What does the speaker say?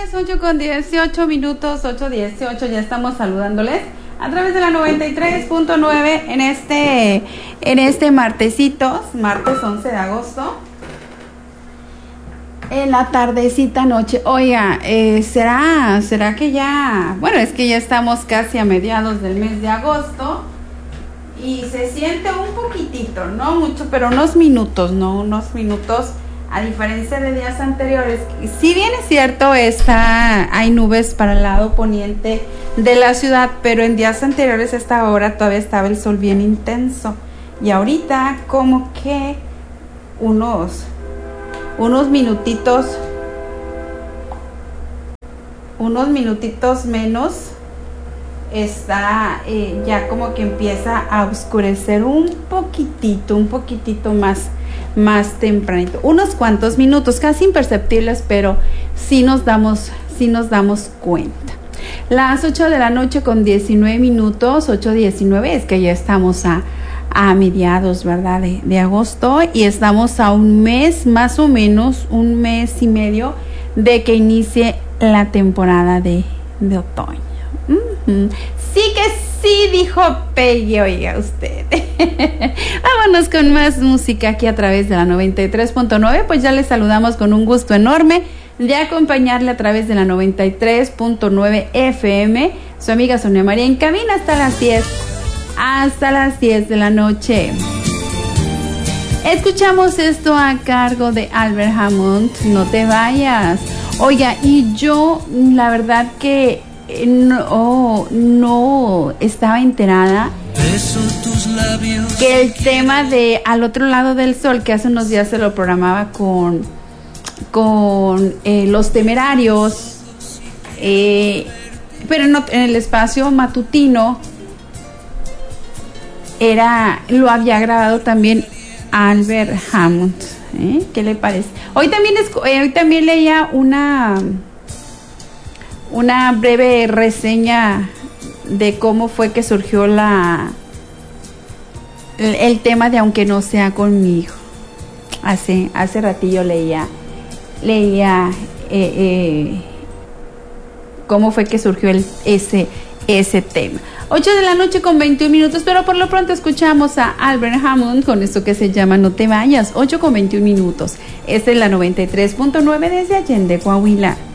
tardes, 8:18, 8:18, ya estamos saludándoles a través de la 93.9 en este martesitos, martes 11 de agosto, en la tardecita noche. Oiga, ¿será que ya, bueno, es que ya estamos casi a mediados del mes de agosto y se siente un poquitito, no mucho, pero unos minutos, a diferencia de días anteriores. Si bien es cierto, hay nubes para el lado poniente de la ciudad, pero en días anteriores a esta hora todavía estaba el sol bien intenso. Y ahorita como que unos minutitos menos está ya como que empieza a oscurecer un poquitito más tempranito, unos cuantos minutos, casi imperceptibles, pero sí nos damos cuenta. Las 8 de la noche con 19 minutos, 8:19, es que ya estamos a mediados, ¿verdad? De agosto, y estamos a un mes, más o menos, un mes y medio de que inicie la temporada de otoño. Sí que sí, dijo Peggy, oiga usted. Vámonos con más música aquí a través de la 93.9, pues ya les saludamos con un gusto enorme de acompañarle a través de la 93.9 FM, su amiga Sonia María en cabina hasta las 10 de la noche. Escuchamos esto a cargo de Albert Hammond, No te vayas. Oiga, y yo la verdad que no estaba enterada que el tema de Al otro lado del sol, que hace unos días se lo programaba con Los Temerarios, pero no, en el espacio matutino lo había grabado también Albert Hammond. ¿Qué le parece? Hoy también leía una breve reseña de cómo fue que surgió el tema de Aunque no sea conmigo. Hace ratillo leía cómo fue que surgió ese tema. 8 de la noche con 21 minutos, pero por lo pronto escuchamos a Albert Hammond con esto que se llama No te vayas. 8 con 21 minutos. Esta es la 93.9 desde Allende, Coahuila.